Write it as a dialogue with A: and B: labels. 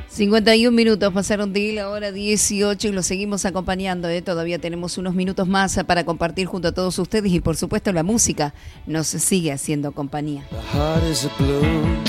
A: 51 minutos pasaron de la hora 18 y los seguimos acompañando. Todavía tenemos unos minutos más para compartir junto a todos ustedes y por supuesto la música nos sigue haciendo compañía.
B: The heart is a blue.